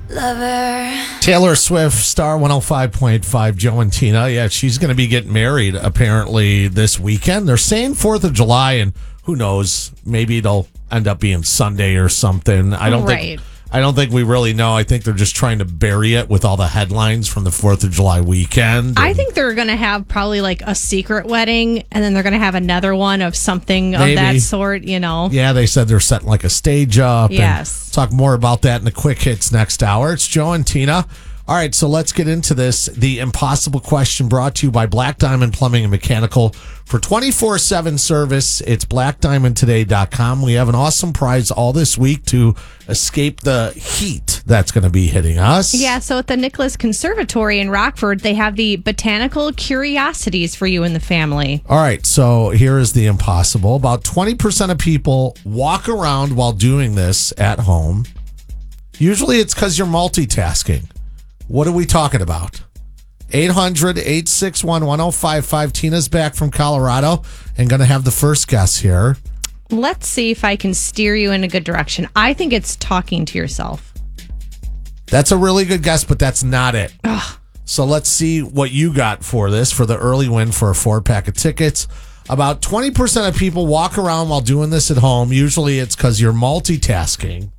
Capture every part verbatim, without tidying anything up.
Lover. Taylor Swift, Star one oh five point five, Joe and Tina. Yeah, she's going to be getting married apparently this weekend. They're saying fourth of July, and who knows, maybe it'll end up being Sunday or something. I don't right. think I don't think we really know. I think they're just trying to bury it with all the headlines from the fourth of July weekend. I think they're going to have probably like a secret wedding, and then they're going to have another one of something Maybe. of that sort, you know? Yeah, they said they're setting like a stage up. Yes. And talk more about that in the quick hits next hour. It's Joe and Tina. All right, so let's get into this. The impossible question brought to you by Black Diamond Plumbing and Mechanical. For twenty-four seven service, it's black diamond today dot com. We have an awesome prize all this week to escape the heat that's going to be hitting us. Yeah, so at the Nicholas Conservatory in Rockford, they have the botanical curiosities for you and the family. All right, so here is the impossible. About twenty percent of people walk around while doing this at home. Usually it's because you're multitasking. What are we talking about? eight hundred, eight six one, one oh five five. Tina's back from Colorado and going to have the first guess here. Let's see if I can steer you in a good direction. I think it's talking to yourself. That's a really good guess, but that's not it. Ugh. So let's see what you got for this, for the early win for a four-pack of tickets. About twenty percent of people walk around while doing this at home. Usually it's because you're multitasking.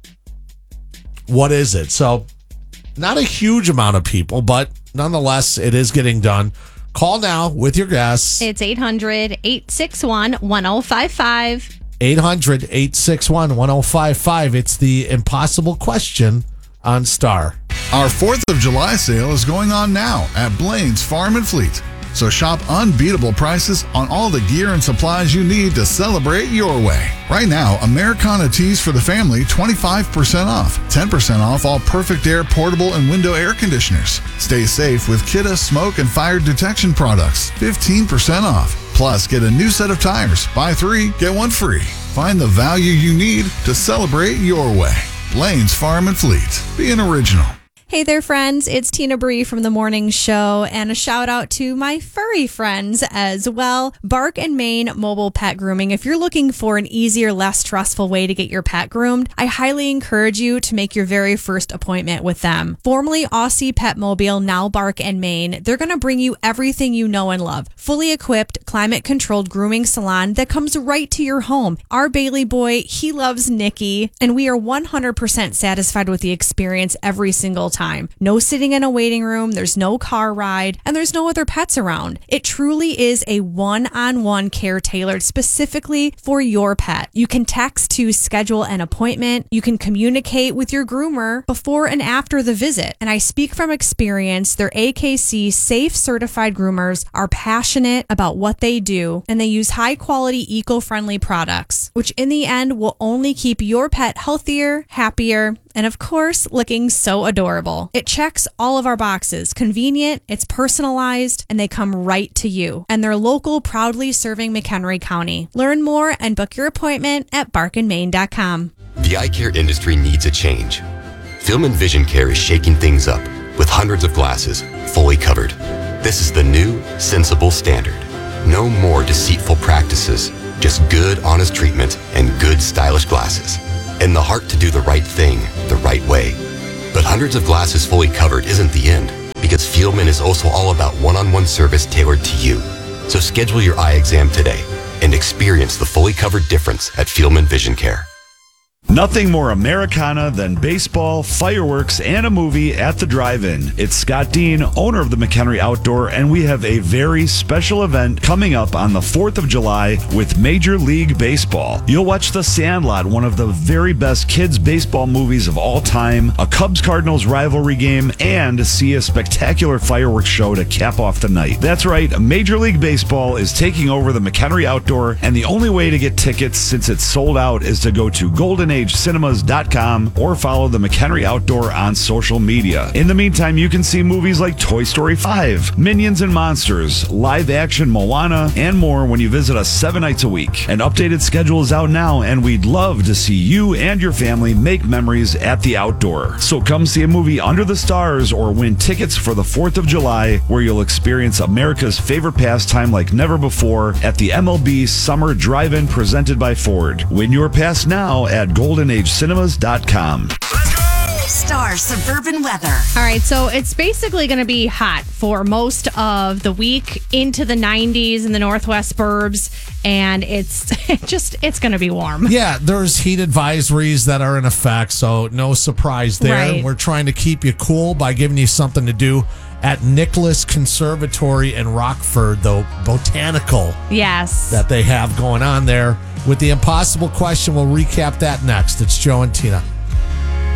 What is it? So not a huge amount of people, but nonetheless, it is getting done. Call now with your guess. It's eight hundred, eight six one, one oh five five. eight hundred, eight six one, one oh five five. It's the impossible question on Star. Our fourth of July sale is going on now at Blaine's Farm and Fleet. So shop unbeatable prices on all the gear and supplies you need to celebrate your way. Right now, Americana tees for the family, twenty-five percent off. ten percent off all Perfect Air portable and window air conditioners. Stay safe with Kidde smoke and fire detection products, fifteen percent off. Plus, get a new set of tires. Buy three, get one free. Find the value you need to celebrate your way. Blaine's Farm and Fleet. Be an original. Hey there, friends. It's Tina Bree from The Morning Show, and a shout out to my furry friends as well. Bark and Mane Mobile Pet Grooming. If you're looking for an easier, less stressful way to get your pet groomed, I highly encourage you to make your very first appointment with them. Formerly Aussie Pet Mobile, now Bark and Mane. They're going to bring you everything you know and love. Fully equipped, climate-controlled grooming salon that comes right to your home. Our Bailey boy, he loves Nikki, and we are one hundred percent satisfied with the experience every single time. Time. No sitting in a waiting room, there's no car ride, and there's no other pets around. It truly is a one-on-one care tailored specifically for your pet. You can text to schedule an appointment. You can communicate with your groomer before and after the visit. And I speak from experience. Their A K C safe certified groomers are passionate about what they do, and they use high-quality, eco-friendly products, which in the end will only keep your pet healthier, happier, and of course, looking so adorable. It checks all of our boxes. Convenient, it's personalized, and they come right to you. And they're local, proudly serving McHenry County. Learn more and book your appointment at bark and mane dot com. The eye care industry needs a change. Film and Vision Care is shaking things up with hundreds of glasses fully covered. This is the new, sensible standard. No more deceitful practices, just good, honest treatment and good, stylish glasses. And the heart to do the right thing the right way. But hundreds of glasses fully covered isn't the end, because Fieldman is also all about one-on-one service tailored to you. So schedule your eye exam today and experience the fully covered difference at Fieldman Vision Care. Nothing more Americana than baseball, fireworks, and a movie at the drive-in. It's Scott Dean, owner of the McHenry Outdoor, and we have a very special event coming up on the fourth of July with Major League Baseball. You'll watch The Sandlot, one of the very best kids' baseball movies of all time, a Cubs-Cardinals rivalry game, and see a spectacular fireworks show to cap off the night. That's right, Major League Baseball is taking over the McHenry Outdoor, and the only way to get tickets since it's sold out is to go to golden age cinemas dot com or follow the McHenry Outdoor on social media. In the meantime, you can see movies like Toy Story five, Minions and Monsters, live action Moana, and more when you visit us seven nights a week. An updated schedule is out now, and we'd love to see you and your family make memories at the Outdoor. So come see a movie under the stars or win tickets for the fourth of July, where you'll experience America's favorite pastime like never before at the M L B Summer Drive-In presented by Ford. Win your pass now at golden age cinemas dot com. Let's go! Five-star suburban weather. All right, so it's basically going to be hot for most of the week into the nineties in the northwest burbs, and it's just it's going to be warm. Yeah, there's heat advisories that are in effect, so no surprise there. Right. We're trying to keep you cool by giving you something to do at Nicholas Conservatory in Rockford, the botanical Yes. that they have going on there. With the impossible question, we'll recap that next. It's Joe and Tina.